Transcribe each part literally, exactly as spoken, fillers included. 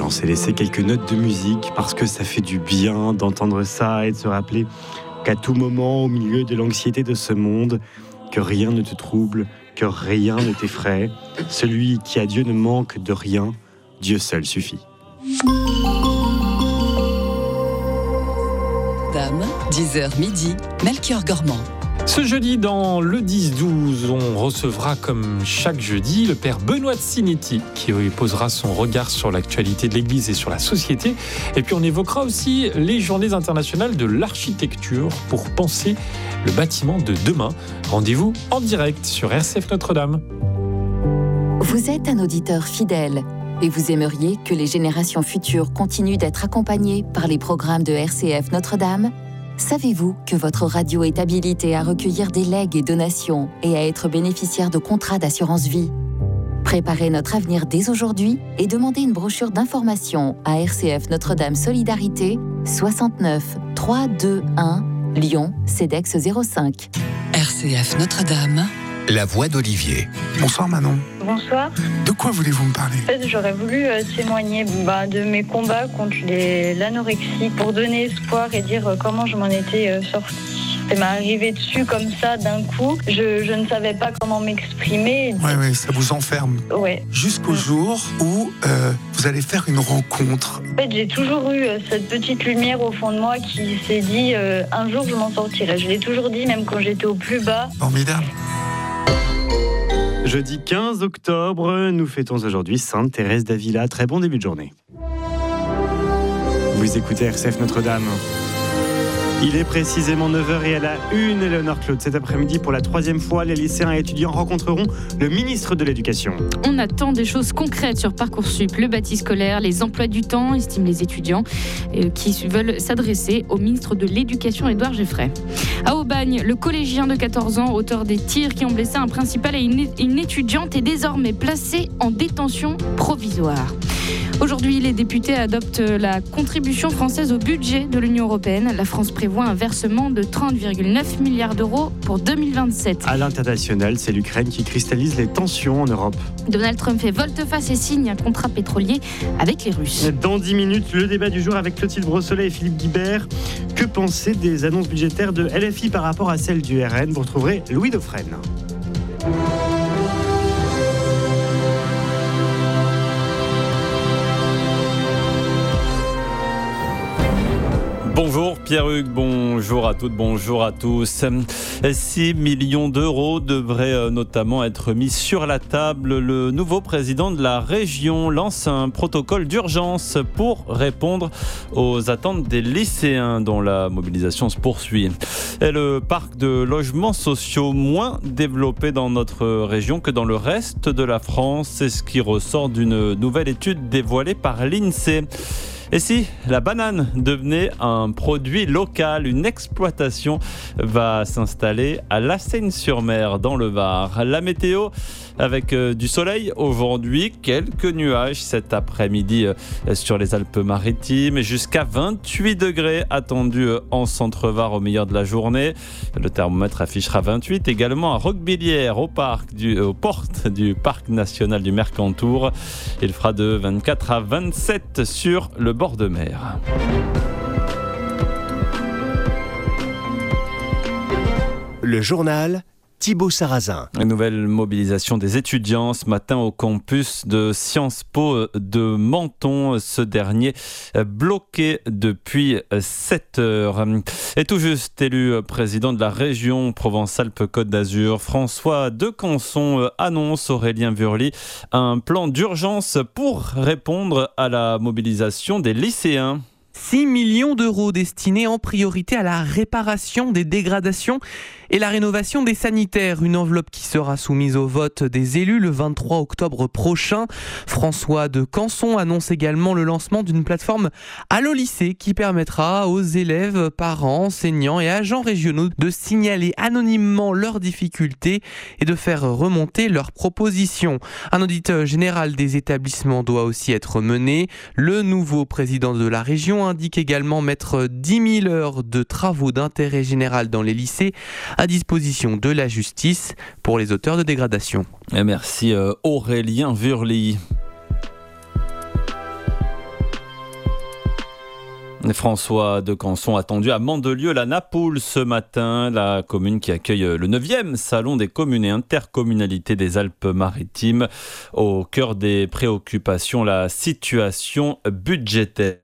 on s'est laissé quelques notes de musique parce que ça fait du bien d'entendre ça et de se rappeler qu'à tout moment, au milieu de l'anxiété de ce monde, que rien ne te trouble, que rien ne t'effraie. Celui qui a Dieu ne manque de rien, Dieu seul suffit. Dame, dix heures midi, Melchior Gormand. Ce jeudi, dans le dix douze, on recevra comme chaque jeudi le père Benoît de Sinetti qui posera son regard sur l'actualité de l'Église et sur la société. Et puis on évoquera aussi les journées internationales de l'architecture pour penser le bâtiment de demain. Rendez-vous en direct sur R C F Notre-Dame. Vous êtes un auditeur fidèle et vous aimeriez que les générations futures continuent d'être accompagnées par les programmes de R C F Notre-Dame ? Savez-vous que votre radio est habilitée à recueillir des legs et donations et à être bénéficiaire de contrats d'assurance vie ? Préparez notre avenir dès aujourd'hui et demandez une brochure d'information à R C F Notre-Dame Solidarité, soixante-neuf trois cent vingt-et-un, Lyon, CEDEX zéro cinq. R C F Notre-Dame. La voix d'Olivier. Bonsoir Manon. Bonsoir. De quoi voulez-vous me parler ? En fait, j'aurais voulu euh, témoigner bah, de mes combats contre les, l'anorexie pour donner espoir et dire euh, comment je m'en étais euh, sortie. Ça m'est arrivé dessus comme ça d'un coup. Je, je ne savais pas comment m'exprimer. Oui, oui, ça vous enferme. Ouais. Jusqu'au mmh. jour où euh, vous allez faire une rencontre. En fait, j'ai toujours eu euh, cette petite lumière au fond de moi qui s'est dit euh, un jour je m'en sortirai. Je l'ai toujours dit, même quand j'étais au plus bas. Formidable. Jeudi quinze octobre, nous fêtons aujourd'hui Sainte Thérèse d'Avila. Très bon début de journée. Vous écoutez R C F Notre-Dame. Il est précisément neuf heures et à la une, Éléonore Claude. Cet après-midi, pour la troisième fois, les lycéens et étudiants rencontreront le ministre de l'Éducation. On attend des choses concrètes sur Parcoursup, le bâti scolaire, les emplois du temps, estiment les étudiants euh, qui veulent s'adresser au ministre de l'Éducation, Édouard Geffray. À Aubagne, le collégien de quatorze ans, auteur des tirs qui ont blessé un principal et une, une étudiante, est désormais placé en détention provisoire. Aujourd'hui, les députés adoptent la contribution française au budget de l'Union européenne. La France prévoit un versement de trente virgule neuf milliards d'euros pour deux mille vingt-sept. À l'international, c'est l'Ukraine qui cristallise les tensions en Europe. Donald Trump fait volte-face et signe un contrat pétrolier avec les Russes. Dans dix minutes, le débat du jour avec Clotilde Brossolet et Philippe Guibert. Que penser des annonces budgétaires de L F I par rapport à celles du R N ? Vous retrouverez Louis Dauphren. Bonjour Pierre-Hugues, bonjour à toutes, bonjour à tous. six millions d'euros devraient notamment être mis sur la table. Le nouveau président de la région lance un protocole d'urgence pour répondre aux attentes des lycéens dont la mobilisation se poursuit. Et le parc de logements sociaux moins développé dans notre région que dans le reste de la France, c'est ce qui ressort d'une nouvelle étude dévoilée par l'INSEE. Et si la banane devenait un produit local, une exploitation va s'installer à La Seyne-sur-Mer dans le Var. La météo avec euh, du soleil aujourd'hui, quelques nuages cet après-midi euh, sur les Alpes-Maritimes et jusqu'à vingt-huit degrés attendus euh, en centre-Var au milieu de la journée. Le thermomètre affichera vingt-huit également à Roquebillière au parc du, euh, aux portes du parc national du Mercantour. Il fera de vingt-quatre à vingt-sept sur le bord de mer. Le journal Thibaut Sarrazin. Une nouvelle mobilisation des étudiants ce matin au campus de Sciences Po de Menton. Ce dernier bloqué depuis sept heures. Et tout juste élu président de la région Provence-Alpes-Côte d'Azur, François Decanson annonce, Aurélien Wurly, un plan d'urgence pour répondre à la mobilisation des lycéens. six millions d'euros destinés en priorité à la réparation des dégradations et la rénovation des sanitaires. Une enveloppe qui sera soumise au vote des élus le vingt-trois octobre prochain. François Decanson annonce également le lancement d'une plateforme Allo Lycée qui permettra aux élèves, parents, enseignants et agents régionaux de signaler anonymement leurs difficultés et de faire remonter leurs propositions. Un audit général des établissements doit aussi être mené. Le nouveau président de la région indique également mettre dix mille heures de travaux d'intérêt général dans les lycées à disposition de la justice pour les auteurs de dégradation. Et merci Aurélien Wurly. François de Canson attendu à Mandelieu-la-Napoule ce matin, la commune qui accueille le neuvième salon des communes et intercommunalités des Alpes-Maritimes. Au cœur des préoccupations, la situation budgétaire.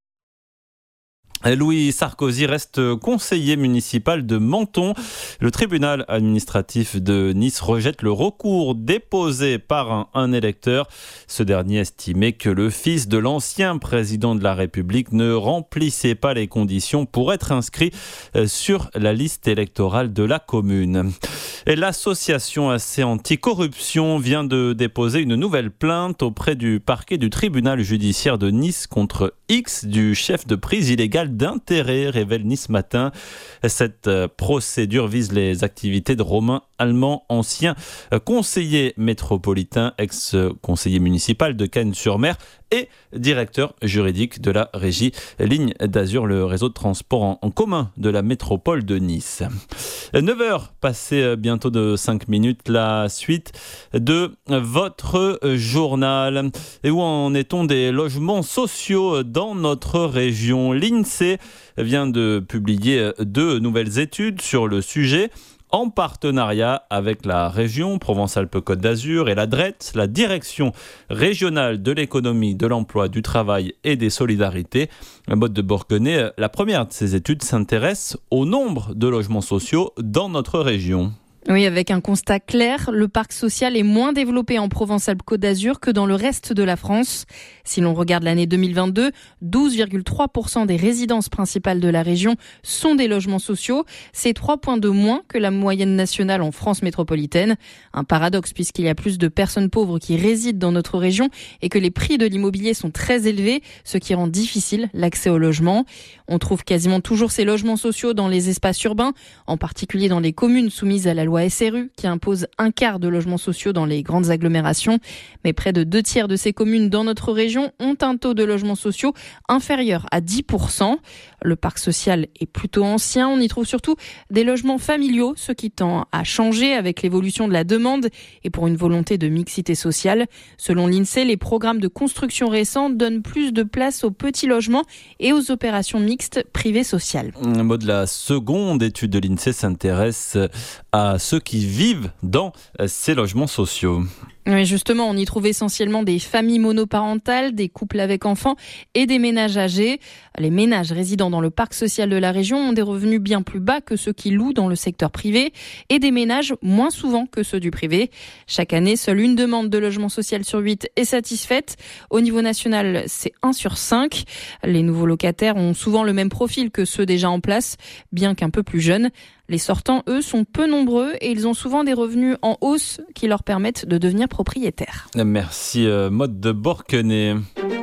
Louis Sarkozy reste conseiller municipal de Menton. Le tribunal administratif de Nice rejette le recours déposé par un, un électeur. Ce dernier estimait que le fils de l'ancien président de la République ne remplissait pas les conditions pour être inscrit sur la liste électorale de la commune. Et l'association A C Anticorruption vient de déposer une nouvelle plainte auprès du parquet du tribunal judiciaire de Nice contre X, du chef de prise illégale d'intérêt, révèle Nice Matin. Cette procédure vise les activités de Romain Allemand, ancien conseiller métropolitain, ex-conseiller municipal de Cagnes-sur-Mer et directeur juridique de la régie Ligne d'Azur, le réseau de transport en, en commun de la métropole de Nice. neuf heures, passées bientôt de cinq minutes, la suite de votre journal. Et où en est-on des logements sociaux dans notre région ? L'INSEE vient de publier deux nouvelles études sur le sujet. En partenariat avec la région Provence-Alpes-Côte d'Azur et la D R E T, la Direction régionale de l'économie, de l'emploi, du travail et des solidarités. Maud de Borquenay, la première de ces études s'intéresse au nombre de logements sociaux dans notre région. Oui, avec un constat clair, le parc social est moins développé en Provence-Alpes-Côte d'Azur que dans le reste de la France. Si l'on regarde l'année deux mille vingt-deux, douze virgule trois pour cent des résidences principales de la région sont des logements sociaux. C'est trois points de moins que la moyenne nationale en France métropolitaine. Un paradoxe puisqu'il y a plus de personnes pauvres qui résident dans notre région et que les prix de l'immobilier sont très élevés, ce qui rend difficile l'accès au logement. On trouve quasiment toujours ces logements sociaux dans les espaces urbains, en particulier dans les communes soumises à la loi S R U qui impose un quart de logements sociaux dans les grandes agglomérations. Mais près de deux tiers de ces communes dans notre région ont un taux de logements sociaux inférieur à dix pour cent. Le parc social est plutôt ancien. On y trouve surtout des logements familiaux, ce qui tend à changer avec l'évolution de la demande et pour une volonté de mixité sociale. Selon l'INSEE, les programmes de construction récents donnent plus de place aux petits logements et aux opérations mixtes privées sociales. Un mot de la seconde étude de l'INSEE s'intéresse à ceux qui vivent dans ces logements sociaux. Oui, justement, on y trouve essentiellement des familles monoparentales, des couples avec enfants et des ménages âgés. Les ménages résidant dans le parc social de la région ont des revenus bien plus bas que ceux qui louent dans le secteur privé et des ménages moins souvent que ceux du privé. Chaque année, seule une demande de logement social sur huit est satisfaite. Au niveau national, c'est un sur cinq. Les nouveaux locataires ont souvent le même profil que ceux déjà en place, bien qu'un peu plus jeunes. Les sortants, eux, sont peu nombreux et ils ont souvent des revenus en hausse qui leur permettent de devenir propriétaires. Merci Maud de Borquenay.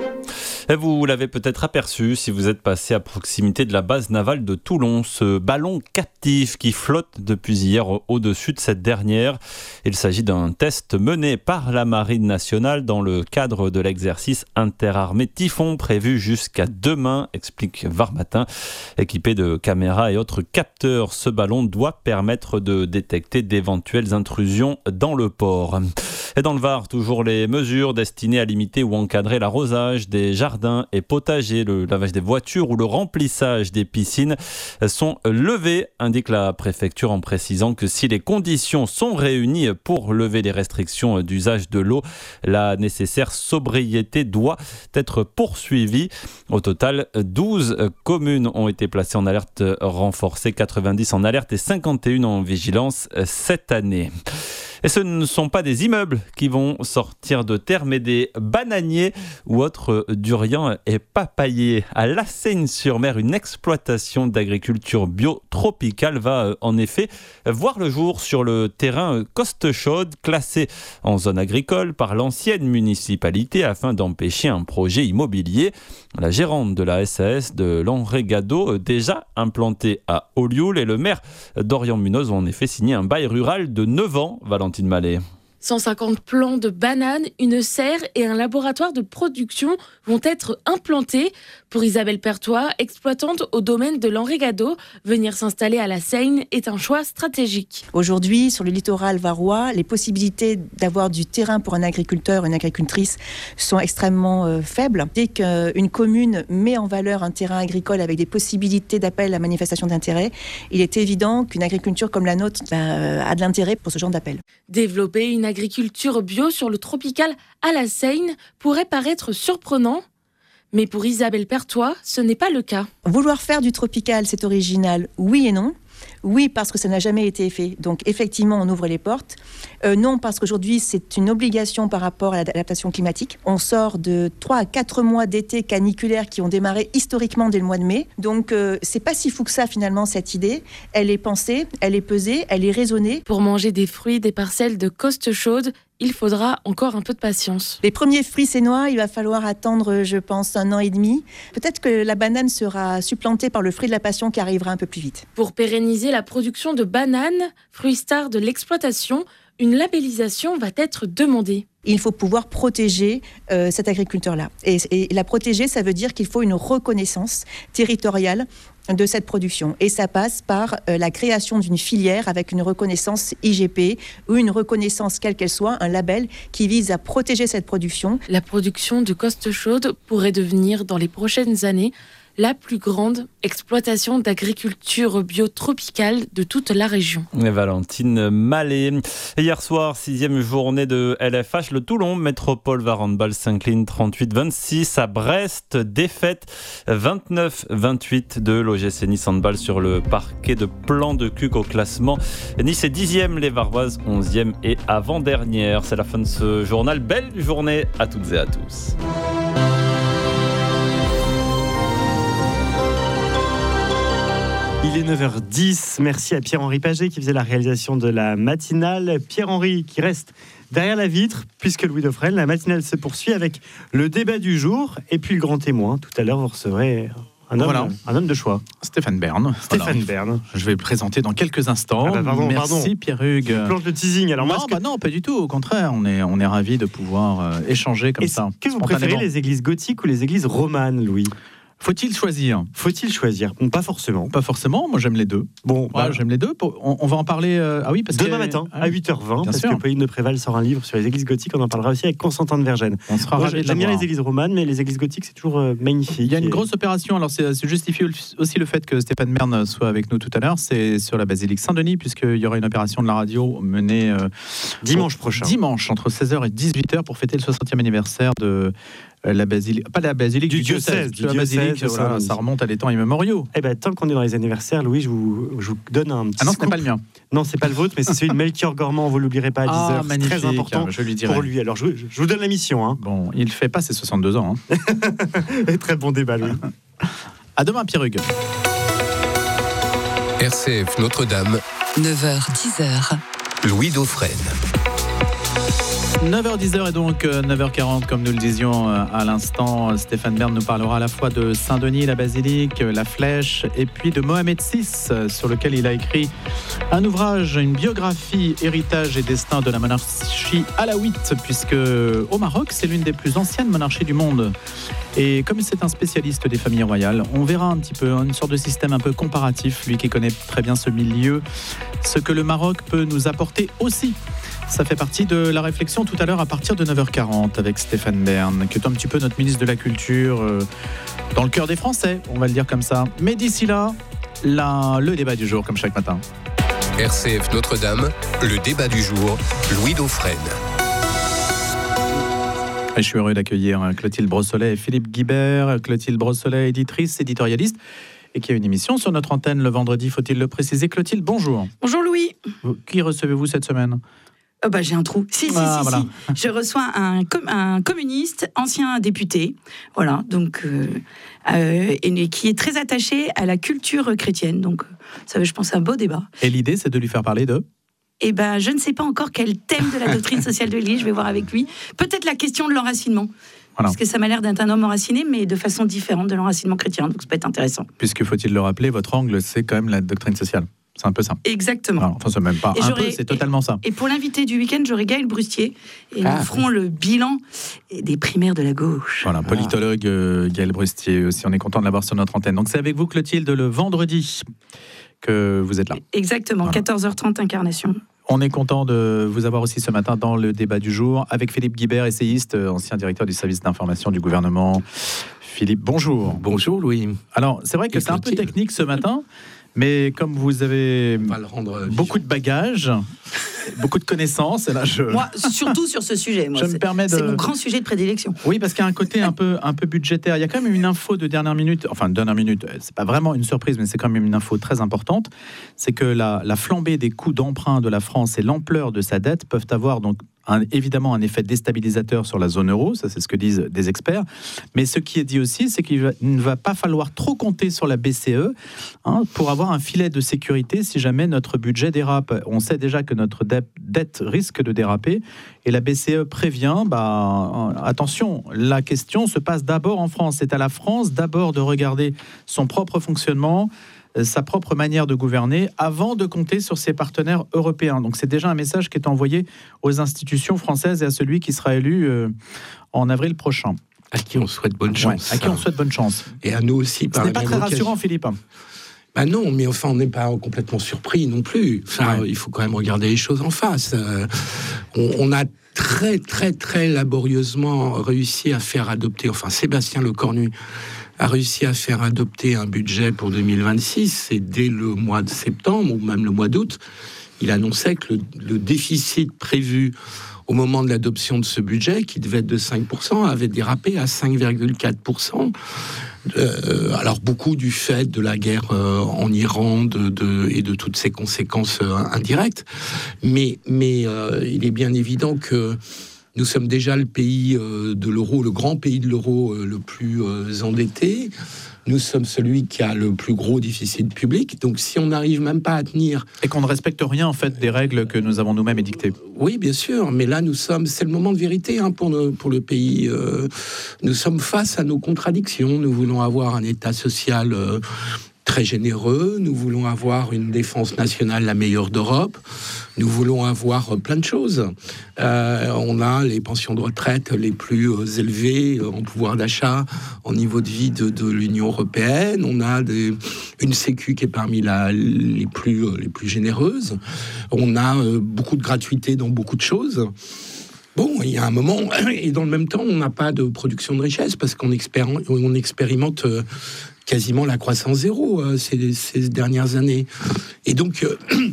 Vous l'avez peut-être aperçu si vous êtes passé à proximité de la base navale de Toulon, ce ballon captif qui flotte depuis hier au-dessus de cette dernière. Il s'agit d'un test mené par la Marine nationale dans le cadre de l'exercice interarmé Typhon prévu jusqu'à demain, explique Var Matin. Équipé de caméras et autres capteurs, ce ballon doit permettre de détecter d'éventuelles intrusions dans le port. Et dans le Var, toujours les mesures destinées à limiter ou encadrer l'arrosage des jardins et potagers, le lavage des voitures ou le remplissage des piscines sont levées, indique la préfecture en précisant que si les conditions sont réunies pour lever les restrictions d'usage de l'eau, la nécessaire sobriété doit être poursuivie. Au total, douze communes ont été placées en alerte renforcée, quatre-vingt-dix en alerte et cinquante et un en vigilance cette année. Et ce ne sont pas des immeubles qui vont sortir de terre, mais des bananiers ou autres durians et papayers. À La Seyne-sur-Mer, une exploitation d'agriculture bio tropicale va en effet voir le jour sur le terrain Costechaude, classé en zone agricole par l'ancienne municipalité afin d'empêcher un projet immobilier. La gérante de la S A S de l'Enrégado, déjà implantée à Olioul, et le maire d'Orient-Munoz ont en effet signé un bail rural de neuf ans. Valentine Mallet. cent cinquante plants de bananes, une serre et un laboratoire de production vont être implantés. Pour Isabelle Pertois, exploitante au domaine de l'Enrégado, venir s'installer à la Seine est un choix stratégique. Aujourd'hui, sur le littoral varois, les possibilités d'avoir du terrain pour un agriculteur, une agricultrice sont extrêmement euh, faibles. Dès qu'une commune met en valeur un terrain agricole avec des possibilités d'appel à manifestation d'intérêt, il est évident qu'une agriculture comme la nôtre bah, a de l'intérêt pour ce genre d'appel. Développer une agriculture bio sur le tropical à la Seine pourrait paraître surprenant, mais pour Isabelle Pertois, ce n'est pas le cas. Vouloir faire du tropical, c'est original, oui et non. Oui, parce que ça n'a jamais été fait. Donc, effectivement, on ouvre les portes. Euh, non, parce qu'aujourd'hui, c'est une obligation par rapport à l'adaptation climatique. On sort de trois à quatre mois d'été caniculaires qui ont démarré historiquement dès le mois de mai. Donc, euh, c'est pas si fou que ça, finalement, cette idée. Elle est pensée, elle est pesée, elle est raisonnée. Pour manger des fruits des parcelles de Coste Chaude, il faudra encore un peu de patience. Les premiers fruits sénois, il va falloir attendre, je pense, un an et demi. Peut-être que la banane sera supplantée par le fruit de la passion qui arrivera un peu plus vite. Pour pérenniser la production de bananes, fruits stars de l'exploitation, une labellisation va être demandée. Il faut pouvoir protéger euh, cet agriculteur-là. Et, et la protéger, ça veut dire qu'il faut une reconnaissance territoriale de cette production. Et ça passe par euh, la création d'une filière avec une reconnaissance I G P ou une reconnaissance quelle qu'elle soit, un label qui vise à protéger cette production. La production de Coste Chaude pourrait devenir dans les prochaines années la plus grande exploitation d'agriculture bio-tropicale de toute la région. Et Valentine Mallet. Hier soir, sixième journée de L F H, le Toulon Métropole Handball s'incline trente-huit vingt-six à Brest. Défaite vingt-neuf vingt-huit de l'O G C Nice Handball sur le parquet de Plan de Cuques au classement. Nice est dixième, les Varoises onzième et avant-dernière. C'est la fin de ce journal. Belle journée à toutes et à tous. Il est neuf heures dix, merci à Pierre-Henri Paget qui faisait la réalisation de la matinale. Pierre-Henri qui reste derrière la vitre, puisque Louis Dauphren, la matinale se poursuit avec le débat du jour et puis le grand témoin. Tout à l'heure, vous recevrez un homme, voilà. un homme de choix. Stéphane Bern. Stéphane voilà. Bern. Je vais le présenter dans quelques instants. Ah bah pardon, merci pardon. Pierre-Hugues. Je plante le teasing. Alors non, moi, bah que... non, pas du tout. Au contraire, on est, on est ravis de pouvoir euh, échanger comme Est-ce ça. que vous préférez les églises gothiques ou les églises romanes, Louis ? Faut-il choisir ? Faut-il choisir ? Bon, pas forcément. Pas forcément, moi j'aime les deux. Bon, ouais, bah, j'aime les deux. On, on va en parler euh, ah oui, parce demain que... matin, ah, à huit heures vingt, parce sûr. que Pauline de Préval sort un livre sur les églises gothiques. On en parlera aussi avec Constantin de Vergennes. On sera moi, ravis de j'aime bien l'avoir. les églises romanes, mais les églises gothiques, c'est toujours euh, magnifique. Il y a une et... grosse opération, alors c'est, c'est justifié aussi le fait que Stéphane Bern soit avec nous tout à l'heure, c'est sur la basilique Saint-Denis, puisqu'il y aura une opération de la radio menée euh, dimanche au, prochain. Dimanche, entre seize heures et dix-huit heures, pour fêter le soixantième anniversaire de... la basilique, pas la basilique du, du diocèse, diocèse, la du basilique, diocèse, voilà, ça remonte à des temps immémoriaux. Eh ben, tant qu'on est dans les anniversaires, Louis, je vous, je vous donne un petit Ah non, ce scoop. n'est pas le mien. Non, c'est pas le vôtre, mais c'est celui de Melchior Gormand, vous l'oublierez pas à dix heures. Ah, magnifique, c'est très important je lui dirai. pour lui. Alors, je, je, je vous donne la mission. Hein. Bon, il fait pas ses soixante-deux ans. Hein. Très bon débat, Louis. À demain, Pierre-Hugues. R C F Notre-Dame, neuf heures dix heures. Louis Dauphren. neuf heures dix et donc neuf heures quarante, comme nous le disions à l'instant. Stéphane Bern nous parlera à la fois de Saint-Denis, la basilique, la flèche, et puis de Mohamed six, sur lequel il a écrit un ouvrage, une biographie, héritage et destin de la monarchie alaouite, puisque au Maroc, c'est l'une des plus anciennes monarchies du monde. Et comme c'est un spécialiste des familles royales, on verra un petit peu, une sorte de système un peu comparatif, lui qui connaît très bien ce milieu, ce que le Maroc peut nous apporter aussi. Ça fait partie de la réflexion tout à l'heure à partir de neuf heures quarante avec Stéphane Bern, qui est un petit peu notre ministre de la Culture euh, dans le cœur des Français, on va le dire comme ça. Mais d'ici là, la, le débat du jour, comme chaque matin. R C F Notre-Dame, le débat du jour, Louis Dauphren. Et je suis heureux d'accueillir Clotilde Brossolet et Philippe Guibert. Clotilde Brossolet, éditrice, éditorialiste, et qui a une émission sur notre antenne le vendredi, faut-il le préciser. Clotilde, bonjour. Bonjour Louis. Qui recevez-vous cette semaine ? Oh bah, j'ai un trou. Si, si, ah, si, voilà. si. Je reçois un, com- un communiste, ancien député, voilà, donc, euh, euh, et qui est très attaché à la culture chrétienne. Donc, ça va, je pense, un beau débat. Et l'idée, c'est de lui faire parler de ? Eh ben, je ne sais pas encore quel thème de la doctrine sociale de l'Église, je vais voir avec lui. Peut-être la question de l'enracinement. Voilà. Parce que ça m'a l'air d'être un homme enraciné, mais de façon différente de l'enracinement chrétien. Donc ça peut être intéressant. Puisque, faut-il le rappeler, votre angle, c'est quand même la doctrine sociale. C'est un peu ça. Exactement. Alors, enfin, c'est même pas Et un j'aurais- peu, c'est totalement ça. Et pour l'invité du week-end, j'aurai Gaël Brustier. Et Ah. nous ferons le bilan des primaires de la gauche. Voilà, politologue euh, Gaël Brustier aussi. On est content de l'avoir sur notre antenne. Donc, c'est avec vous, Clotilde, le vendredi que vous êtes là. Exactement, Voilà. quatorze heures trente, incarnation. On est content de vous avoir aussi ce matin dans le débat du jour avec Philippe Guibert, essayiste, ancien directeur du service d'information du gouvernement. Philippe, bonjour. Bonjour Louis. Alors, c'est vrai que Et c'est un peu Clotilde. technique ce matin, mais comme vous avez On va le rendre beaucoup de bagages, beaucoup de connaissances, et là je... Moi, surtout sur ce sujet. Moi, Je me c'est- permets de- C'est mon grand sujet de prédilection. Oui, parce qu'il y a un côté un peu, un peu budgétaire. Il y a quand même une info de dernière minute, enfin de dernière minute, c'est pas vraiment une surprise, mais c'est quand même une info très importante. C'est que la, la flambée des coûts d'emprunt de la France et l'ampleur de sa dette peuvent avoir donc un- évidemment un effet déstabilisateur sur la zone euro, ça c'est ce que disent des experts. Mais ce qui est dit aussi, c'est qu'il va- il ne va pas falloir trop compter sur la B C E hein, pour avoir un filet de sécurité si jamais notre budget dérape. On sait déjà que notre dette dette risque de déraper et la B C E prévient, bah, attention, la question se passe d'abord en France. C'est à la France d'abord de regarder son propre fonctionnement, euh, sa propre manière de gouverner, avant de compter sur ses partenaires européens. Donc c'est déjà un message qui est envoyé aux institutions françaises et à celui qui sera élu euh, en avril prochain. À qui on souhaite bonne chance. Ouais, à qui on souhaite bonne chance. Et à nous aussi. Ce par n'est la pas même très occasion. rassurant, Philippe. Bah non, mais enfin, on n'est pas complètement surpris non plus. Enfin, Ouais. il faut quand même regarder les choses en face. Euh, on, on a très, très, très laborieusement réussi à faire adopter, enfin, Sébastien Lecornu a réussi à faire adopter un budget pour deux mille vingt-six, et dès le mois de septembre, ou même le mois d'août, il annonçait que le, le déficit prévu au moment de l'adoption de ce budget, qui devait être de cinq pour cent, avait dérapé à cinq virgule quatre pour cent. Euh, alors beaucoup du fait de la guerre euh, en Iran de, de, et de toutes ses conséquences euh, indirectes, mais, mais euh, il est bien évident que nous sommes déjà le pays euh, de l'euro, le grand pays de l'euro euh, le plus euh, endetté. Nous sommes celui qui a le plus gros déficit public. Donc, si on n'arrive même pas à tenir... Et qu'on ne respecte rien, en fait, des règles que nous avons nous-mêmes édictées. Oui, bien sûr. Mais là, nous sommes... C'est le moment de vérité hein, pour, le, pour le pays. Euh, nous sommes face à nos contradictions. Nous voulons avoir un État social... Euh, très généreux, nous voulons avoir une défense nationale la meilleure d'Europe, nous voulons avoir plein de choses. Euh, on a les pensions de retraite les plus euh, élevées en pouvoir d'achat, en niveau de vie de, de l'Union européenne, on a des, une sécu qui est parmi la, les, plus, euh, les plus généreuses, on a euh, beaucoup de gratuité dans beaucoup de choses. Bon, il y a un moment, et dans le même temps, on n'a pas de production de richesse parce qu'on expér- on expérimente euh, quasiment la croissance zéro euh, ces, ces dernières années. Et donc,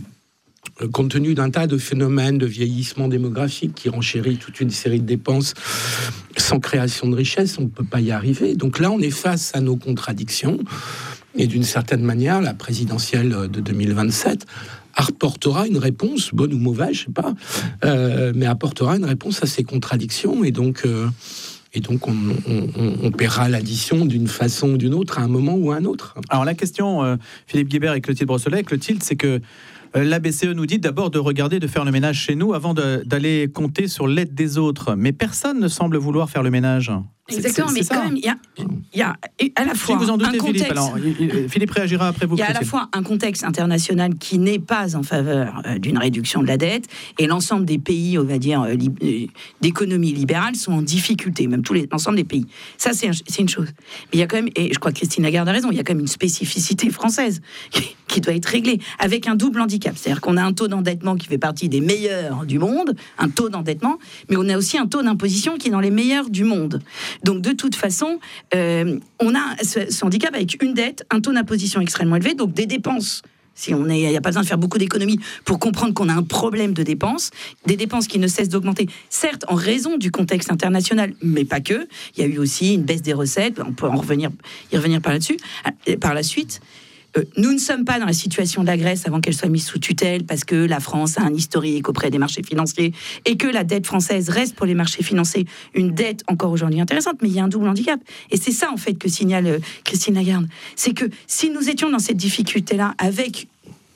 euh, compte tenu d'un tas de phénomènes de vieillissement démographique qui renchérit toute une série de dépenses, sans création de richesse, on ne peut pas y arriver. Donc là, on est face à nos contradictions. Et d'une certaine manière, la présidentielle de deux mille vingt-sept apportera une réponse, bonne ou mauvaise, je sais pas, euh, mais apportera une réponse à ces contradictions. Et donc... Euh, Et donc, on, on, on paiera l'addition d'une façon ou d'une autre, à un moment ou à un autre. Alors, la question, euh, Philippe Guibert et Clotilde Brossolet, Clotilde, c'est que euh, la B C E nous dit d'abord de regarder, de faire le ménage chez nous avant de, d'aller compter sur l'aide des autres. Mais personne ne semble vouloir faire le ménage. Exactement, C'est- c'est- mais c'est quand ça. même, il y a, il y a à la fois Si vous en doutez, un contexte... Philippe, alors, il- il- Philippe réagira après vous. Il y a à la Clotilde. fois un contexte international qui n'est pas en faveur euh, d'une réduction de la dette, et l'ensemble des pays, on va dire, euh, li- euh, d'économie libérale sont en difficulté, même tous les, l'ensemble des pays. Ça, c'est, un- c'est une chose. Mais il y a quand même, et je crois que Christine Lagarde a raison, il y a quand même une spécificité française qui, qui doit être réglée, avec un double handicap. C'est-à-dire qu'on a un taux d'endettement qui fait partie des meilleurs du monde, un taux d'endettement, mais on a aussi un taux d'imposition qui est dans les meilleurs du monde. Donc, de toute façon, Euh, on a ce, ce handicap avec une dette, un taux d'imposition extrêmement élevé, donc des dépenses. Si on est, il n'y a pas besoin de faire beaucoup d'économies pour comprendre qu'on a un problème de dépenses, des dépenses qui ne cessent d'augmenter, certes en raison du contexte international, mais pas que. Il y a eu aussi une baisse des recettes, on peut en revenir, y revenir par là-dessus, par la suite. Euh, nous ne sommes pas dans la situation de la Grèce avant qu'elle soit mise sous tutelle, parce que la France a un historique auprès des marchés financiers et que la dette française reste pour les marchés financiers une dette encore aujourd'hui intéressante, mais il y a un double handicap. Et c'est ça, en fait, que signale euh, Christine Lagarde. C'est que si nous étions dans cette difficulté-là avec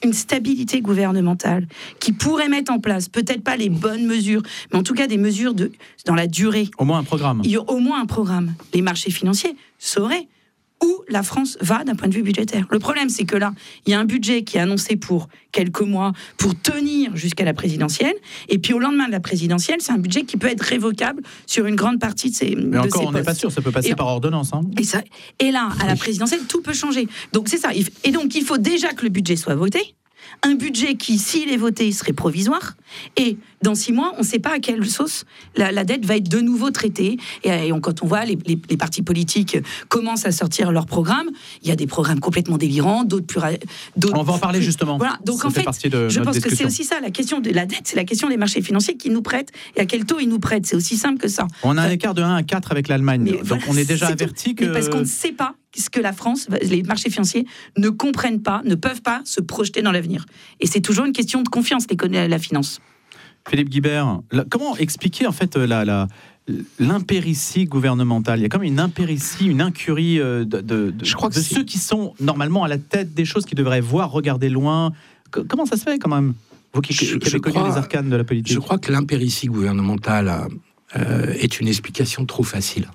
une stabilité gouvernementale qui pourrait mettre en place, peut-être pas les bonnes mesures, mais en tout cas des mesures de, dans la durée. Au moins un programme. Il y a au moins un programme. Les marchés financiers sauraient où la France va d'un point de vue budgétaire. Le problème, c'est que là, il y a un budget qui est annoncé pour quelques mois, pour tenir jusqu'à la présidentielle, et puis au lendemain de la présidentielle, c'est un budget qui peut être révocable sur une grande partie de ces, Mais de encore, ces on postes. n'est pas sûr, ça peut passer Et par ordonnance. Hein. Et, ça, et là, à la présidentielle, tout peut changer. Donc c'est ça. Et donc il faut déjà que le budget soit voté. Un budget qui, s'il est voté, serait provisoire. Et dans six mois, on ne sait pas à quelle sauce la, la dette va être de nouveau traitée. Et, et on, quand on voit les, les, les partis politiques commencent à sortir leurs programmes, il y a des programmes complètement délirants, d'autres plus... D'autres on va en parler plus, justement. Voilà. Donc ça en fait, fait, de je pense discussion. que c'est aussi ça, la question de la dette, c'est la question des marchés financiers qui nous prêtent et à quel taux ils nous prêtent. C'est aussi simple que ça. On a un écart de un à quatre avec l'Allemagne. Mais Donc voilà, on est déjà c'est averti tout. que... Mais parce qu'on ne sait pas ce que la France, les marchés financiers ne comprennent pas, ne peuvent pas se projeter dans l'avenir. Et c'est toujours une question de confiance, les, la finance. Philippe Guibert, la, comment expliquer en fait la, la, l'impéritie gouvernementale? Il y a comme une impéritie, une incurie de, de, de, Je crois que de c'est... ceux qui sont normalement à la tête des choses, qui devraient voir, regarder loin. Comment ça se fait quand même? Vous qui, je, qui avez connu crois, les arcanes de la politique. Je crois que l'impéritie gouvernementale euh, est une explication trop facile.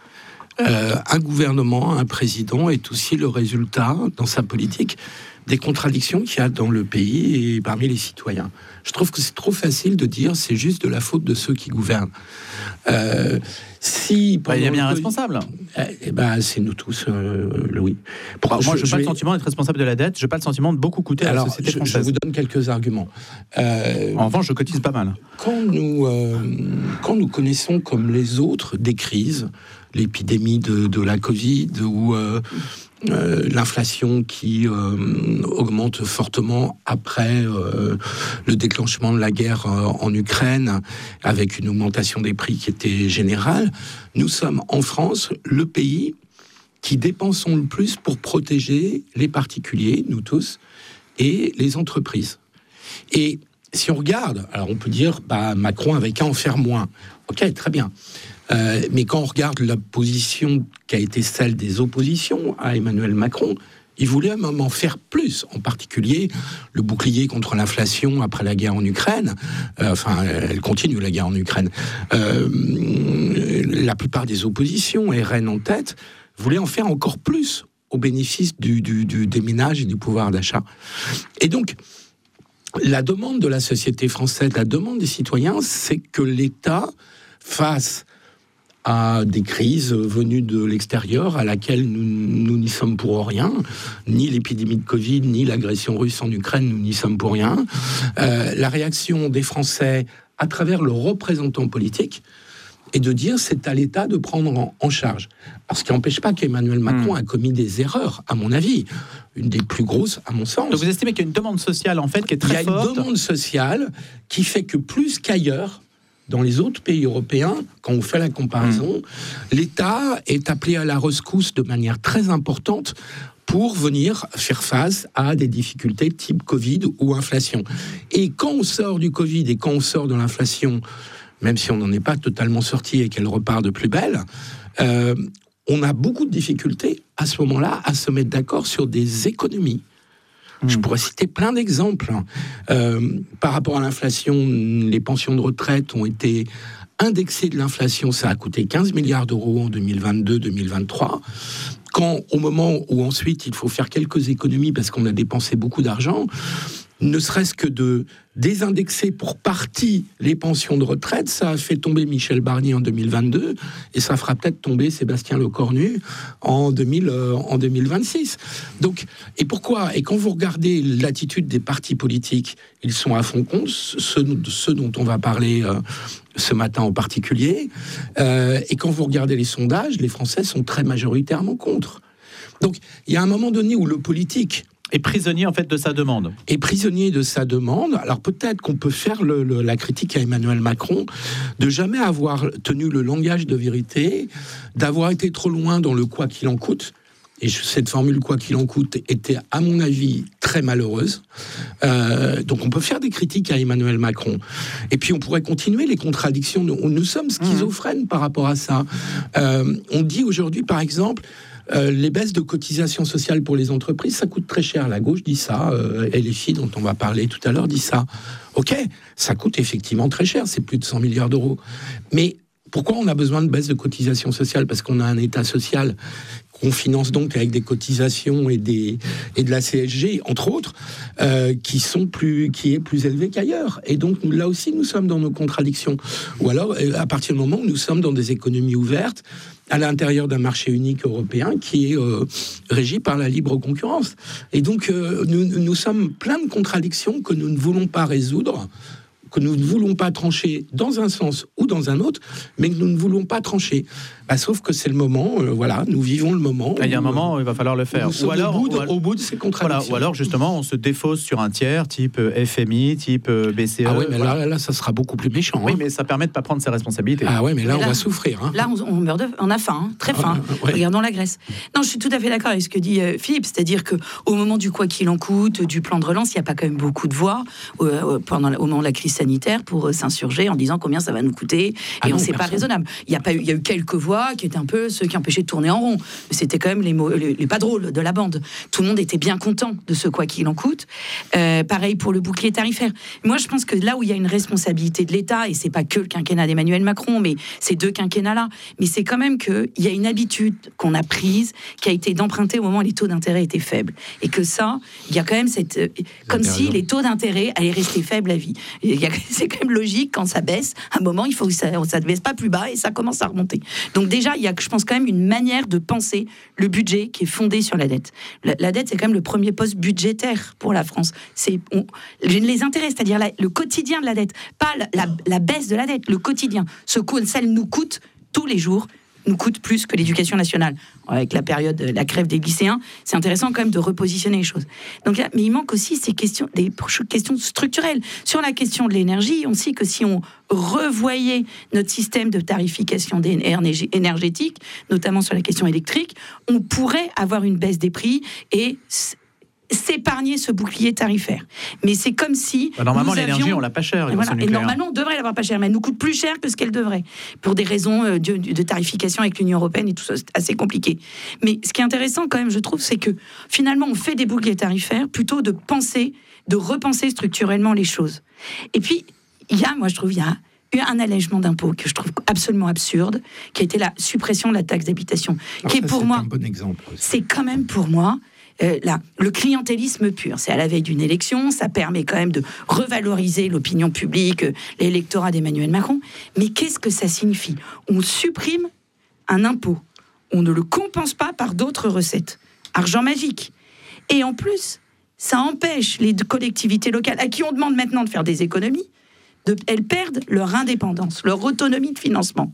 Euh, un gouvernement, un président est aussi le résultat, dans sa politique, des contradictions qu'il y a dans le pays et parmi les citoyens. Je trouve que c'est trop facile de dire c'est juste de la faute de ceux qui gouvernent. Euh, si bah, il y a bien un responsable. Eh ben, c'est nous tous, euh, Louis. Pour, moi, je n'ai pas vais... le sentiment d'être responsable de la dette. Je n'ai pas le sentiment de beaucoup coûter à Alors, la société je, française. je vous donne quelques arguments. Euh, en revanche, je cotise pas mal. Quand nous, euh, quand nous connaissons, comme les autres, des crises, l'épidémie de, de la Covid ou euh, euh, l'inflation qui euh, augmente fortement après euh, le déclenchement de la guerre euh, en Ukraine, avec une augmentation des prix qui était générale, nous sommes en France le pays qui dépensons le plus pour protéger les particuliers, nous tous, et les entreprises. Et si on regarde, alors on peut dire, bah, Macron avait qu'à en faire moins. Ok, très bien. Euh, mais quand on regarde la position qui a été celle des oppositions à Emmanuel Macron, il voulait même en faire plus, en particulier le bouclier contre l'inflation après la guerre en Ukraine. Euh, enfin, elle continue, la guerre en Ukraine. Euh, la plupart des oppositions, R N en tête, voulaient en faire encore plus au bénéfice du, du, du, des ménages et du pouvoir d'achat. Et donc, la demande de la société française, la demande des citoyens, c'est que l'État fasse à des crises venues de l'extérieur, à laquelle nous, nous n'y sommes pour rien, ni l'épidémie de Covid, ni l'agression russe en Ukraine, nous n'y sommes pour rien. Euh, la réaction des Français à travers leurs représentants politiques est de dire c'est à l'État de prendre en, en charge. Alors, ce qui n'empêche pas qu'Emmanuel Macron mmh. a commis des erreurs, à mon avis, une des plus grosses, à mon sens. Donc vous estimez qu'il y a une demande sociale, en fait, qui est très forte. Il y a une demande sociale qui fait que plus qu'ailleurs, dans les autres pays européens, quand on fait la comparaison, mmh. l'État est appelé à la rescousse de manière très importante pour venir faire face à des difficultés type Covid ou inflation. Et quand on sort du Covid et quand on sort de l'inflation, même si on n'en est pas totalement sorti et qu'elle repart de plus belle, euh, on a beaucoup de difficultés à ce moment-là à se mettre d'accord sur des économies. Je pourrais citer plein d'exemples. Euh, par rapport à l'inflation, les pensions de retraite ont été indexées de l'inflation. Ça a coûté quinze milliards d'euros en deux mille vingt-deux deux mille vingt-trois. Quand, au moment où ensuite il faut faire quelques économies parce qu'on a dépensé beaucoup d'argent, ne serait-ce que de désindexer pour partie les pensions de retraite, ça a fait tomber Michel Barnier en deux mille vingt-deux et ça fera peut-être tomber Sébastien Lecornu en, deux mille, euh, en deux mille vingt-six. Donc, et pourquoi? Et quand vous regardez l'attitude des partis politiques, ils sont à fond contre, ceux, ceux dont on va parler euh, ce matin en particulier, euh, et quand vous regardez les sondages, les Français sont très majoritairement contre. Donc, il y a un moment donné où le politique est prisonnier en fait de sa demande. Est prisonnier de sa demande. Alors peut-être qu'on peut faire le, le, la critique à Emmanuel Macron de jamais avoir tenu le langage de vérité, d'avoir été trop loin dans le quoi qu'il en coûte. Et cette formule quoi qu'il en coûte était, à mon avis, très malheureuse. Euh, donc on peut faire des critiques à Emmanuel Macron. Et puis on pourrait continuer les contradictions. Nous, nous sommes schizophrènes mmh. par rapport à ça. Euh, on dit aujourd'hui, par exemple, Euh, les baisses de cotisations sociales pour les entreprises, ça coûte très cher. La gauche dit ça, euh, et les filles dont on va parler tout à l'heure dit ça. Ok, ça coûte effectivement très cher, c'est plus de cent milliards d'euros. Mais pourquoi on a besoin de baisse de cotisations sociales ? Parce qu'on a un État social qu'on finance donc avec des cotisations et, des, et de la C S G, entre autres, euh, qui, sont plus, qui est plus élevé qu'ailleurs. Et donc, là aussi, nous sommes dans nos contradictions. Ou alors, à partir du moment où nous sommes dans des économies ouvertes, à l'intérieur d'un marché unique européen qui est euh, régi par la libre concurrence. Et donc, euh, nous, nous sommes plein de contradictions que nous ne voulons pas résoudre, que nous ne voulons pas trancher dans un sens ou dans un autre, mais que nous ne voulons pas trancher. Bah, sauf que c'est le moment, euh, voilà, nous vivons le moment. Il y a un où, moment où il va falloir le faire. Ou alors, au bout, de, au bout de ces contradictions. Voilà, ou alors, justement, on se défausse sur un tiers, type F M I, type B C E. Ah oui, mais voilà. là, là, ça sera beaucoup plus méchant. Oui, hein. mais ça permet de ne pas prendre ses responsabilités. Ah oui, mais là, mais là on va souffrir. Hein. Là, on, on meurt de, on a faim, hein, très faim. Ah, ouais. Regardons la Grèce. Non, je suis tout à fait d'accord avec ce que dit euh, Philippe, c'est-à-dire qu'au moment du quoi qu'il en coûte, du plan de relance, il n'y a pas quand même beaucoup de voix euh, pendant, au moment de la crise sanitaire pour euh, s'insurger en disant combien ça va nous coûter, et ah non, on sait pas raisonnable. Il y a pas eu, il y a eu quelques voix qui étaient un peu ceux qui empêchaient de tourner en rond, mais c'était quand même les, mots, les, les pas drôles de la bande. Tout le monde était bien content de ce quoi qu'il en coûte. Euh, pareil pour le bouclier tarifaire. Moi, je pense que là où il y a une responsabilité de l'État, et c'est pas que le quinquennat d'Emmanuel Macron, mais ces deux quinquennats-là, mais c'est quand même qu'il y a une habitude qu'on a prise, qui a été d'emprunter au moment où les taux d'intérêt étaient faibles, et que ça, il y a quand même cette, euh, comme si les taux d'intérêt allaient rester faibles à vie. Il y a, c'est quand même logique quand ça baisse. À un moment, il faut que ça ne baisse pas plus bas et ça commence à remonter. Donc déjà, il y a, je pense, quand même une manière de penser le budget qui est fondé sur la dette. La, la dette, c'est quand même le premier poste budgétaire pour la France. C'est on, les intérêts, c'est-à-dire la, le quotidien de la dette, pas la, la, la baisse de la dette, le quotidien. Ce que celle nous coûte tous les jours, nous coûte plus que l'éducation nationale. Avec la période, la grève des lycéens, c'est intéressant quand même de repositionner les choses. Donc là, mais il manque aussi ces questions, des questions structurelles. Sur la question de l'énergie, on sait que si on revoyait notre système de tarification énergétique, notamment sur la question électrique, on pourrait avoir une baisse des prix et s'épargner ce bouclier tarifaire. Mais c'est comme si... Bah normalement, nous l'énergie, avions... on l'a pas chère. Et, voilà. Et normalement, on devrait l'avoir pas chère, mais elle nous coûte plus cher que ce qu'elle devrait, pour des raisons de, de tarification avec l'Union européenne et tout ça, c'est assez compliqué. Mais ce qui est intéressant quand même, je trouve, c'est que finalement, on fait des boucliers tarifaires plutôt de penser, de repenser structurellement les choses. Et puis, il y a, moi je trouve, il y a eu un allègement d'impôts que je trouve absolument absurde, qui a été la suppression de la taxe d'habitation, Alors qui ça, est pour c'est moi... un bon exemple aussi. C'est quand même pour moi... Euh, là, le clientélisme pur, c'est à la veille d'une élection, ça permet quand même de revaloriser l'opinion publique, euh, l'électorat d'Emmanuel Macron. Mais qu'est-ce que ça signifie ? On supprime un impôt, on ne le compense pas par d'autres recettes. Argent magique. Et en plus, ça empêche les collectivités locales, à qui on demande maintenant de faire des économies, de, elles perdent leur indépendance, leur autonomie de financement.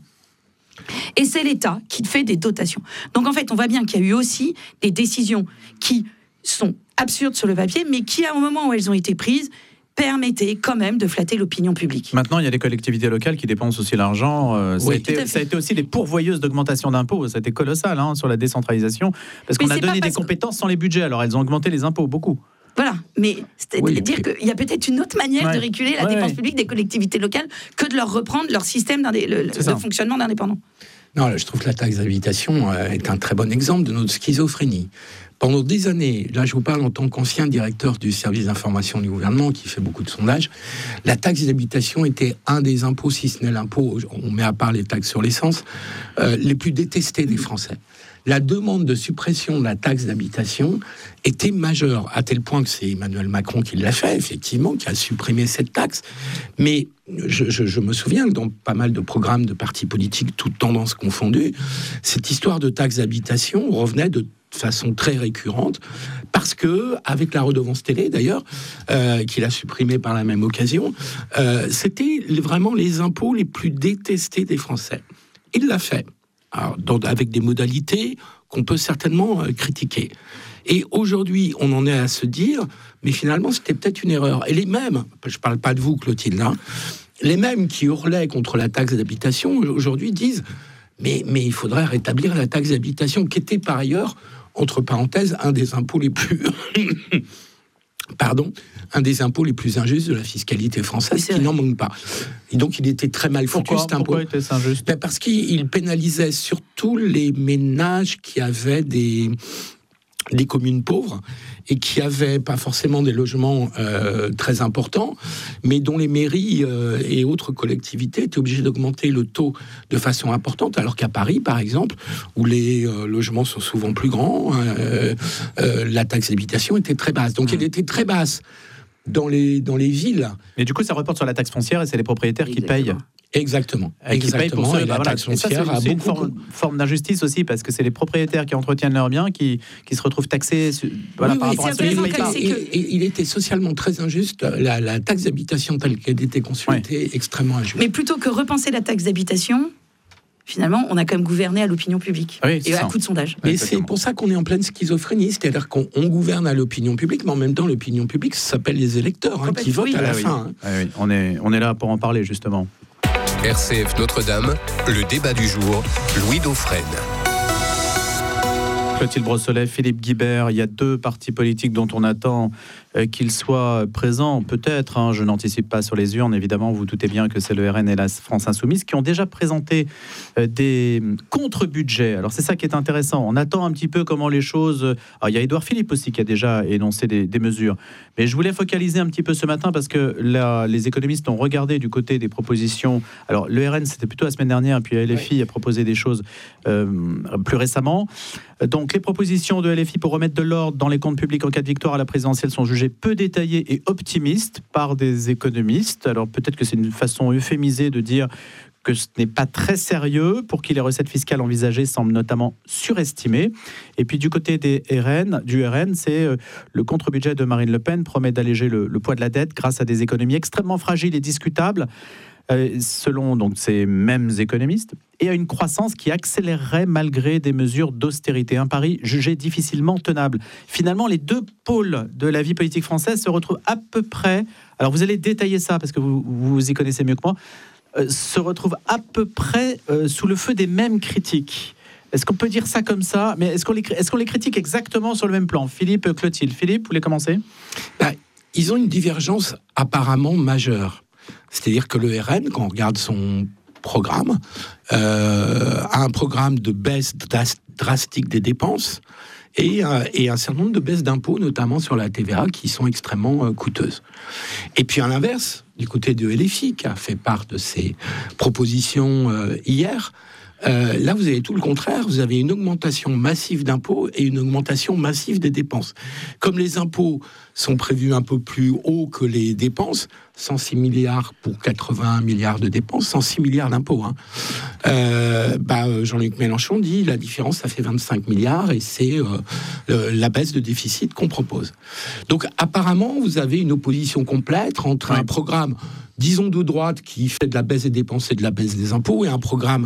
Et c'est l'État qui fait des dotations. Donc en fait, on voit bien qu'il y a eu aussi des décisions qui sont absurdes sur le papier, mais qui, à un moment où elles ont été prises, permettaient quand même de flatter l'opinion publique. Maintenant, il y a des collectivités locales qui dépensent aussi l'argent. Euh, ça, oui, a été, ça a été aussi des pourvoyeuses d'augmentation d'impôts. Ça a été colossal hein, sur la décentralisation, parce qu'on a donné des compétences sans les budgets. Alors elles ont augmenté les impôts, beaucoup. Voilà, mais c'est-à-dire Oui. qu'il y a peut-être une autre manière Ouais. de réguler la Ouais, dépense ouais. publique des collectivités locales que de leur reprendre leur système d'indé- le, C'est ça. de fonctionnement d'indépendants. Non, là, je trouve que la taxe d'habitation euh, est un très bon exemple de notre schizophrénie. Pendant des années, là je vous parle en tant qu'ancien directeur du service d'information du gouvernement qui fait beaucoup de sondages, la taxe d'habitation était un des impôts, si ce n'est l'impôt, on met à part les taxes sur l'essence, euh, les plus détestés des Français. La demande de suppression de la taxe d'habitation était majeure, à tel point que c'est Emmanuel Macron qui l'a fait, effectivement, qui a supprimé cette taxe. Mais je, je, je me souviens que dans pas mal de programmes de partis politiques, toutes tendances confondues, cette histoire de taxe d'habitation revenait de façon très récurrente, parce que, avec la redevance télé d'ailleurs, euh, qu'il a supprimée par la même occasion, euh, c'était vraiment les impôts les plus détestés des Français. Il l'a fait. Alors, dans, avec des modalités qu'on peut certainement euh, critiquer. Et aujourd'hui, on en est à se dire, mais finalement, c'était peut-être une erreur. Et les mêmes, je ne parle pas de vous, Clotilde, hein, les mêmes qui hurlaient contre la taxe d'habitation, aujourd'hui disent, mais, mais il faudrait rétablir la taxe d'habitation, qui était par ailleurs, entre parenthèses, un des impôts les plus... pardon, un des impôts les plus injustes de la fiscalité française, oui, qui n'en manque pas. Et donc, il était très mal foutu, pourquoi, cet impôt. Pourquoi était-ce injuste ? Ben parce qu'il pénalisait surtout les ménages qui avaient des... des communes pauvres et qui n'avaient pas forcément des logements euh, très importants, mais dont les mairies euh, et autres collectivités étaient obligées d'augmenter le taux de façon importante, alors qu'à Paris, par exemple, où les euh, logements sont souvent plus grands, euh, euh, la taxe d'habitation était très basse. Donc, mmh. elle était très basse dans les, dans les villes. Mais du coup, ça reporte sur la taxe foncière et c'est les propriétaires Exactement. qui payent. Exactement. Et qui payent pour ça. Et bah la voilà. taxe foncière ça, c'est, c'est une beaucoup... forme, forme d'injustice aussi, parce que c'est les propriétaires qui entretiennent leurs biens qui, qui se retrouvent taxés voilà, oui, par oui, rapport à ceux qui ne payent pas. Et, et, et il était socialement très injuste. La, la taxe d'habitation telle qu'elle était conçue ouais. était extrêmement injuste. Mais plutôt que repenser la taxe d'habitation, finalement, on a quand même gouverné à l'opinion publique oui, et à coup de sondage. Et c'est pour ça qu'on est en pleine schizophrénie, c'est-à-dire qu'on on gouverne à l'opinion publique, mais en même temps, l'opinion publique, ça s'appelle les électeurs hein, qui votent oui. à la ah, fin. Oui. Hein. Ah, oui. on, est, on est là pour en parler, justement. R C F Notre-Dame, le débat du jour, Louis Dauphren. Clotilde Brossolet, Philippe Guibert, il y a deux partis politiques dont on attend euh, qu'ils soient présents, peut-être, hein, je n'anticipe pas sur les urnes, évidemment, vous doutez bien que c'est le R N et la France Insoumise qui ont déjà présenté euh, des contre-budgets. Alors c'est ça qui est intéressant, on attend un petit peu comment les choses... Alors, il y a Édouard Philippe aussi qui a déjà énoncé des, des mesures, mais je voulais focaliser un petit peu ce matin parce que là, les économistes ont regardé du côté des propositions. Alors le R N, c'était plutôt la semaine dernière, puis L F I oui. a proposé des choses euh, plus récemment. Donc les propositions de L F I pour remettre de l'ordre dans les comptes publics en cas de victoire à la présidentielle sont jugées peu détaillées et optimistes par des économistes. Alors peut-être que c'est une façon euphémisée de dire que ce n'est pas très sérieux, pour qui les recettes fiscales envisagées semblent notamment surestimées. Et puis du côté des R N, du R N, c'est euh, le contre-budget de Marine Le Pen promet d'alléger le, le poids de la dette grâce à des économies extrêmement fragiles et discutables, euh, selon donc ces mêmes économistes, et à une croissance qui accélérerait malgré des mesures d'austérité. Un pari jugé difficilement tenable. Finalement, les deux pôles de la vie politique française se retrouvent à peu près... Alors vous allez détailler ça, parce que vous, vous y connaissez mieux que moi, euh, se retrouvent à peu près euh, sous le feu des mêmes critiques. Est-ce qu'on peut dire ça comme ça ? Mais est-ce qu'on les, est-ce qu'on les critique exactement sur le même plan ? Philippe, Clotilde. Philippe, vous voulez commencer ? bah, Ils ont une divergence apparemment majeure. C'est-à-dire que le R N, quand on regarde son programme, euh, a un programme de baisse dras- drastique des dépenses et, euh, et un certain nombre de baisses d'impôts, notamment sur la T V A, qui sont extrêmement euh, coûteuses. Et puis à l'inverse, du côté de L F I, qui a fait part de ses propositions euh, hier, Euh, là, vous avez tout le contraire. Vous avez une augmentation massive d'impôts et une augmentation massive des dépenses. Comme les impôts sont prévus un peu plus haut que les dépenses, cent six milliards pour quatre-vingt-un milliards de dépenses, cent six milliards d'impôts. Hein. Euh, bah, Jean-Luc Mélenchon dit la différence, ça fait vingt-cinq milliards et c'est euh, la baisse de déficit qu'on propose. Donc, apparemment, vous avez une opposition complète entre ouais. un programme, disons, de droite qui fait de la baisse des dépenses et de la baisse des impôts et un programme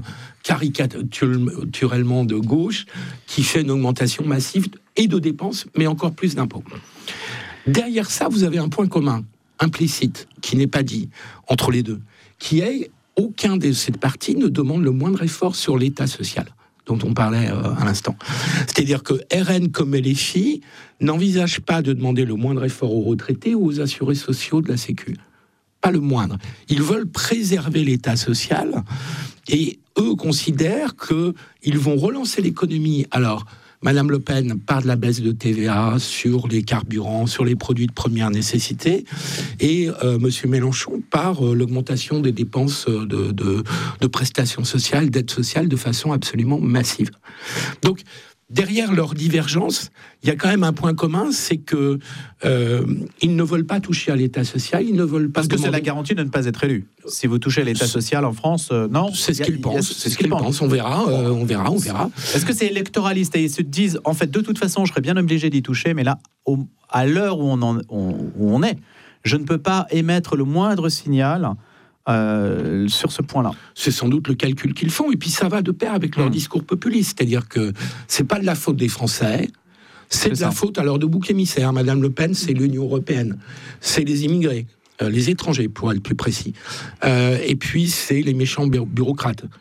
caricatuellement de gauche qui fait une augmentation massive et de dépenses, mais encore plus d'impôts. Derrière ça, vous avez un point commun, implicite, qui n'est pas dit entre les deux, qui est aucun de ces partis ne demande le moindre effort sur l'État social, dont on parlait euh, à l'instant. C'est-à-dire que R N comme L F I n'envisagent pas de demander le moindre effort aux retraités ou aux assurés sociaux de la Sécu. Pas le moindre. Ils veulent préserver l'État social et eux considèrent qu'ils vont relancer l'économie. Alors, Madame Le Pen part de la baisse de T V A sur les carburants, sur les produits de première nécessité, et euh, Monsieur Mélenchon part euh, l'augmentation des dépenses de, de, de prestations sociales, d'aides sociales de façon absolument massive. Donc, derrière leur divergence, il y a quand même un point commun, c'est que euh, ils ne veulent pas toucher à l'État social, ils ne veulent pas. Parce que demander... c'est la garantie de ne pas être élu. Si vous touchez à l'État social en France, euh, non. C'est ce qu'ils pensent. C'est ce qu'ils pensent. On verra, euh, on verra, on verra. Est-ce que c'est électoraliste et ils se disent, en fait, de toute façon, je serais bien obligé d'y toucher, mais là, au, à l'heure où on, en, on, où on est, je ne peux pas émettre le moindre signal. Euh, sur ce point-là. C'est sans doute le calcul qu'ils font, et puis ça va de pair avec leur mmh. discours populiste, c'est-à-dire que c'est pas de la faute des Français, c'est, c'est de ça. La faute à leur de bouc émissaire. Madame Le Pen, c'est l'Union européenne, c'est les immigrés, euh, les étrangers pour être plus précis, euh, et puis c'est les méchants bu- bureaucrates.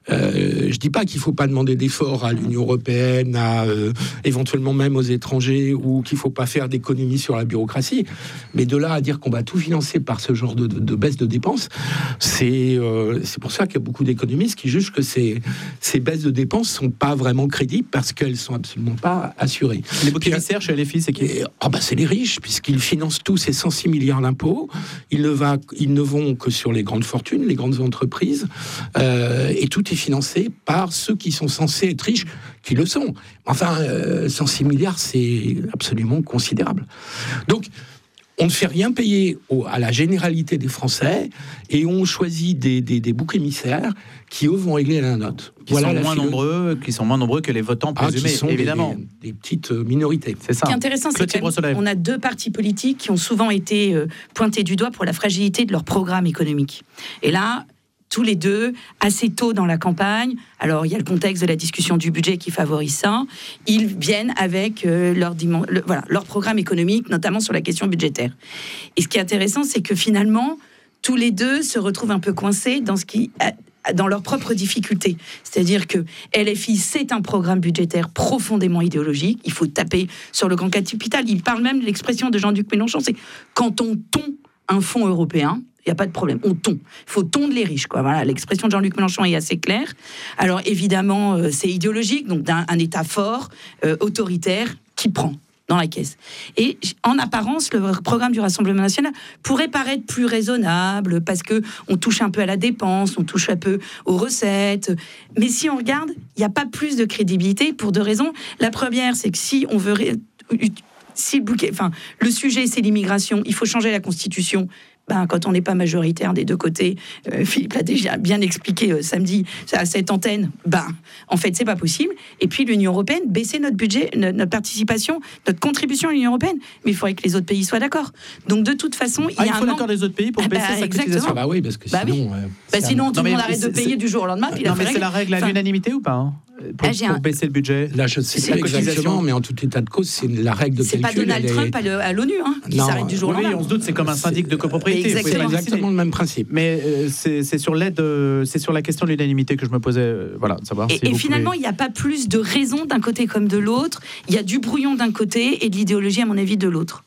Euh, je dis pas qu'il faut pas demander d'efforts à l'Union européenne, à euh, éventuellement même aux étrangers, ou qu'il faut pas faire d'économies sur la bureaucratie. Mais de là à dire qu'on va tout financer par ce genre de, de, de baisse de dépenses, c'est euh, c'est pour ça qu'il y a beaucoup d'économistes qui jugent que ces, ces baisses de dépenses sont pas vraiment crédibles parce qu'elles sont absolument pas assurées. Les boucs émissaires chez L F I, c'est qui? Et, ah bah c'est les riches, puisqu'ils financent tous ces cent six milliards d'impôts. Ils ne, va, ils ne vont que sur les grandes fortunes, les grandes entreprises, euh, et tout est financé par ceux qui sont censés être riches, qui le sont. Enfin, euh, cent six milliards, c'est absolument considérable. Donc, on ne fait rien payer au, à la généralité des Français, et on choisit des, des, des boucs émissaires qui, eux, vont régler la note. Qui, voilà sont moins nombreux, qui sont moins nombreux que les votants présumés, ah, qui sont évidemment. Des, des, des petites minorités. C'est ça. Ce qui est intéressant, c'est qu'on a deux partis politiques qui ont souvent été euh, pointés du doigt pour la fragilité de leur programme économique. Et là, tous les deux, assez tôt dans la campagne, alors il y a le contexte de la discussion du budget qui favorise ça, ils viennent avec euh, leur, dimen- le, voilà, leur programme économique, notamment sur la question budgétaire. Et ce qui est intéressant, c'est que finalement, tous les deux se retrouvent un peu coincés dans ce qui... dans leurs propres difficultés. C'est-à-dire que L F I, c'est un programme budgétaire profondément idéologique. Il faut taper sur le grand capital. Il parle même de l'expression de Jean-Luc Mélenchon, c'est quand on tond un fonds européen, il n'y a pas de problème, on tond. Il faut tondre les riches, quoi. Voilà, l'expression de Jean-Luc Mélenchon est assez claire. Alors évidemment, euh, c'est idéologique, donc d'un un État fort, euh, autoritaire, qui prend dans la caisse. Et en apparence, le programme du Rassemblement national pourrait paraître plus raisonnable parce que on touche un peu à la dépense, on touche un peu aux recettes. Mais si on regarde, il n'y a pas plus de crédibilité pour deux raisons. La première, c'est que si on veut... Ré... Si le, bouquet, enfin, le sujet, c'est l'immigration, il faut changer la Constitution. Ben, quand on n'est pas majoritaire des deux côtés, euh, Philippe l'a déjà bien expliqué euh, samedi à cette antenne, ben, en fait, c'est pas possible. Et puis, l'Union européenne, baisser notre budget, notre, notre participation, notre contribution à l'Union européenne. Mais il faudrait que les autres pays soient d'accord. Donc, de toute façon, il ah, y a il faut un l'accord des autres pays pour ah, baisser bah, sa cotisation. Ah bah oui, parce que bah sinon... Oui. Euh, bah sinon, tout le monde arrête de payer c'est... du jour au lendemain. Puis non, mais c'est la règle à l'unanimité ou pas hein pour, ah, pour un... baisser le budget. Là, je ne sais pas exactement, mais en tout état de cause, c'est la règle de c'est calcul. C'est pas Donald est... Trump à, le, à l'ONU hein, qui non, s'arrête du jour au oui, lendemain. On se doute, c'est comme un syndic de copropriété. C'est exactement, exactement le même principe. Mais euh, c'est, c'est sur l'aide, euh, c'est sur la question de l'unanimité que je me posais, euh, voilà, de savoir. Et, si et vous finalement, pouvez... il n'y a pas plus de raison d'un côté comme de l'autre. Il y a du brouillon d'un côté et de l'idéologie, à mon avis, de l'autre.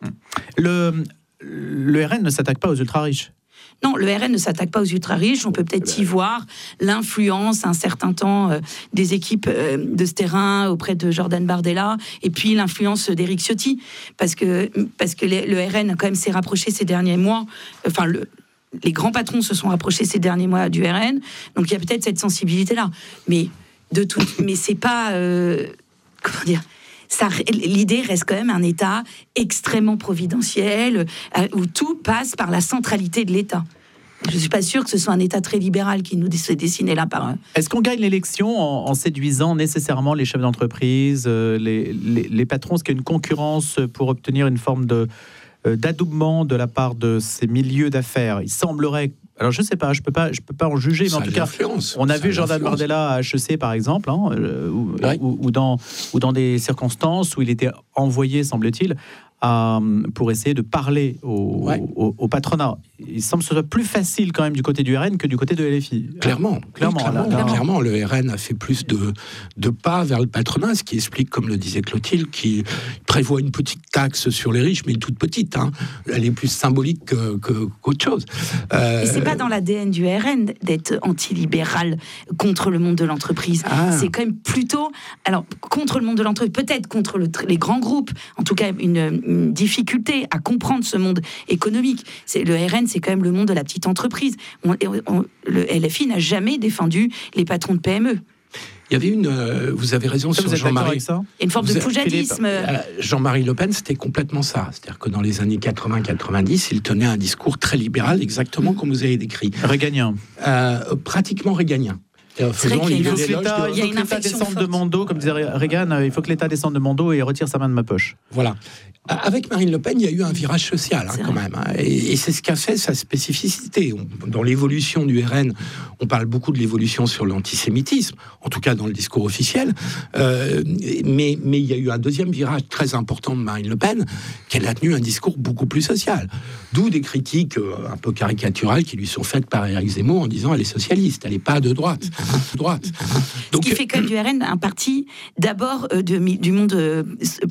Le, le R N ne s'attaque pas aux ultra-riches. Non, le R N ne s'attaque pas aux ultra-riches. On peut peut-être y voir l'influence, un certain temps, euh, des équipes euh, de ce terrain auprès de Jordan Bardella, et puis l'influence d'Éric Ciotti, parce que, parce que les, le R N, quand même, s'est rapproché ces derniers mois. Enfin, le, les grands patrons se sont rapprochés ces derniers mois du R N, donc il y a peut-être cette sensibilité-là. Mais, de tout, mais c'est pas... Euh, comment dire Ça, l'idée reste quand même un État extrêmement providentiel, euh, où tout passe par la centralité de l'État. Je ne suis pas sûre que ce soit un État très libéral qui nous s'est dessiné là par... Est-ce qu'on gagne l'élection en, en séduisant nécessairement les chefs d'entreprise, euh, les, les, les patrons? Est-ce qu'il y a une concurrence pour obtenir une forme de, euh, d'adoubement de la part de ces milieux d'affaires? Il semblerait... Alors je sais pas, je peux pas, je peux pas en juger, mais ça en tout cas, on a vu Jordan Bardella à H E C par exemple, hein, euh, ou, oui. ou, ou dans ou dans des circonstances où il était envoyé, semble-t-il, à, pour essayer de parler au, ouais. au, au patronat. Il semble que ce soit plus facile quand même du côté du R N que du côté de L F I. Clairement, clairement, oui, clairement, là, là, clairement, le R N a fait plus de, de pas vers le patronat, ce qui explique, comme le disait Clotilde, qu'il prévoit une petite taxe sur les riches, mais une toute petite. Hein. Elle est plus symbolique que, que, qu'autre chose. Euh, Et c'est pas dans l'A D N du R N d'être antilibéral contre le monde de l'entreprise. Ah. C'est quand même plutôt, alors contre le monde de l'entreprise, peut-être contre le, les grands groupes. En tout cas, une, une difficulté à comprendre ce monde économique. C'est le R N. C'est quand même le monde de la petite entreprise. On, on, le L F I n'a jamais défendu les patrons de P M E. Il y avait une... Euh, vous avez raison ça, sur Jean-Marie... Ça Il y a une forme vous de poujadisme. Euh, Jean-Marie Le Pen, c'était complètement ça. C'est-à-dire que dans les années quatre-vingts quatre-vingt-dix, il tenait un discours très libéral, exactement comme vous avez décrit. Réganien. Euh, pratiquement réganien. Il faut que l'État, il faut que l'État descende de mon dos, comme disait Reagan, il faut que l'État descende de mon dos et retire sa main de ma poche. Voilà. Avec Marine Le Pen, il y a eu un virage social, hein, quand même. Hein, et, et c'est ce qui a fait sa spécificité. On, dans l'évolution du R N, on parle beaucoup de l'évolution sur l'antisémitisme, en tout cas dans le discours officiel. Euh, mais, mais il y a eu un deuxième virage très important de Marine Le Pen, qu'elle a tenu un discours beaucoup plus social. D'où des critiques euh, un peu caricaturales qui lui sont faites par Éric Zemmour en disant elle est socialiste, elle n'est pas de droite. droite. Donc, ce qui fait quand même du R N un parti d'abord euh, de, du monde euh,